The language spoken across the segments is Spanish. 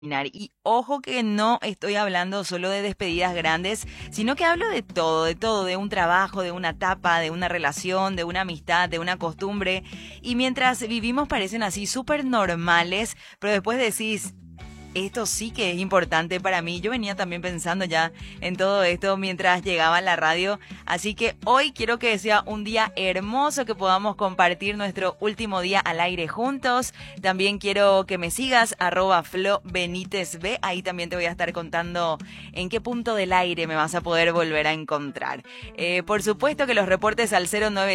Y ojo que no estoy hablando solo de despedidas grandes, sino que hablo de todo, de un trabajo, de una etapa, de una relación, de una amistad, de una costumbre. Y mientras vivimos parecen así súper normales, pero después decís, esto sí que es importante para mí. Yo venía también pensando ya en todo esto mientras llegaba a la radio. Así que hoy quiero que sea un día hermoso, que podamos compartir nuestro último día al aire juntos. También quiero que me sigas, @FloBenítezB. Ahí también te voy a estar contando en qué punto del aire me vas a poder volver a encontrar. Por supuesto que los reportes al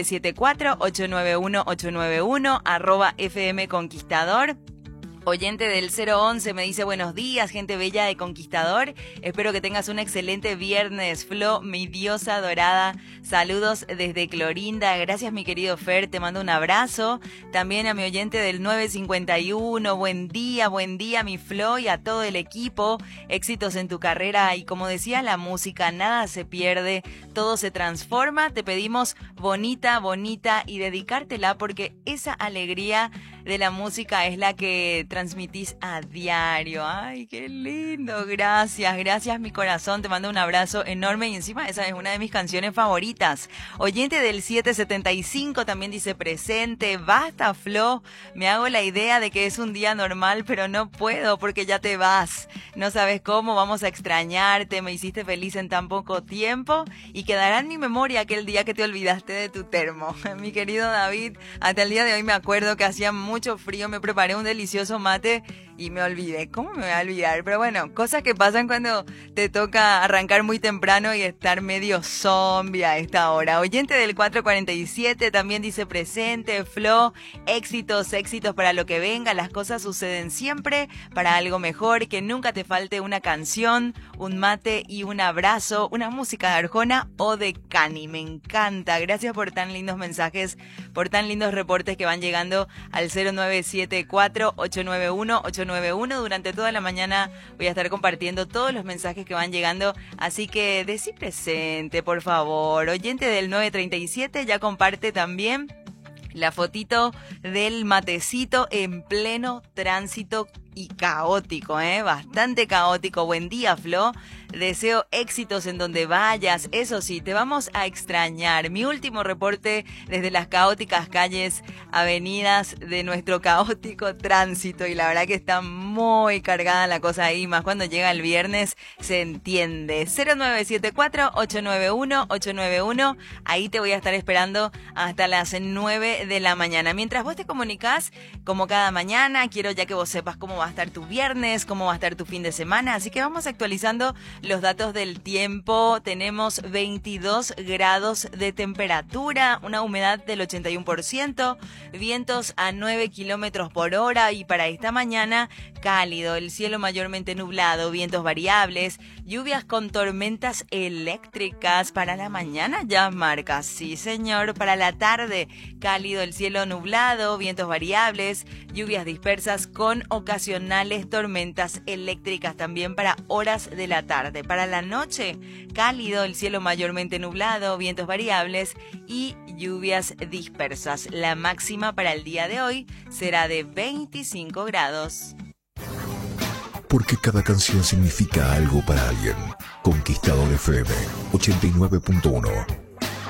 0974-891-891, @FM Conquistador. Oyente del 011 me dice buenos días, gente bella de Conquistador. Espero que tengas un excelente viernes, Flo, mi diosa dorada. Saludos desde Clorinda. Gracias, mi querido Fer, te mando un abrazo. También a mi oyente del 951, buen día, mi Flo, y a todo el equipo. Éxitos en tu carrera. Y como decía la música, nada se pierde, todo se transforma. Te pedimos bonita, y dedicártela porque esa alegría de la música es la que transmitís a diario. Ay, qué lindo. Gracias, mi corazón. Te mando un abrazo enorme y encima esa es una de mis canciones favoritas. Oyente del 775 también dice presente. Basta, Flo. Me hago la idea de que es un día normal, pero no puedo porque ya te vas. No sabes cómo, vamos a extrañarte. Me hiciste feliz en tan poco tiempo y quedará en mi memoria aquel día que te olvidaste de tu termo. Mi querido David, hasta el día de hoy me acuerdo que hacía mucho frío, me preparé un delicioso mate y me olvidé. ¿Cómo me voy a olvidar? Pero bueno, cosas que pasan cuando te toca arrancar muy temprano y estar medio zombie a esta hora. Oyente del 447 también dice presente, Flo, éxitos para lo que venga. Las cosas suceden siempre para algo mejor, que nunca te falte una canción, un mate y un abrazo, una música de Arjona o de Cani. Me encanta. Gracias por tan lindos mensajes, por tan lindos reportes que van llegando al 0974-891-891. Durante toda la mañana voy a estar compartiendo todos los mensajes que van llegando, así que decí presente, por favor. Oyente del 937 ya comparte también la fotito del matecito en pleno tránsito y caótico, bastante caótico. Buen día, Flo. Deseo éxitos en donde vayas. Eso sí, te vamos a extrañar. Mi último reporte desde las caóticas calles, avenidas de nuestro caótico tránsito. Y la verdad que está muy cargada la cosa ahí, más cuando llega el viernes, se entiende. 0974-891-891. Ahí te voy a estar esperando hasta las 9 de la mañana. Mientras vos te comunicás, como cada mañana, quiero ya que vos sepas cómo va a estar tu viernes, cómo va a estar tu fin de semana, así que vamos actualizando los datos del tiempo. Tenemos 22 grados de temperatura, una humedad del 81%, vientos a 9 kilómetros por hora y para esta mañana cálido, el cielo mayormente nublado, vientos variables, lluvias con tormentas eléctricas. Para la mañana ya marca, sí señor. Para la tarde cálido, el cielo nublado, vientos variables, lluvias dispersas con ocasionales tormentas eléctricas también para horas de la tarde. Para la noche, cálido, el cielo mayormente nublado, vientos variables y lluvias dispersas. La máxima para el día de hoy será de 25 grados. Porque cada canción significa algo para alguien. Conquistador FM 89.1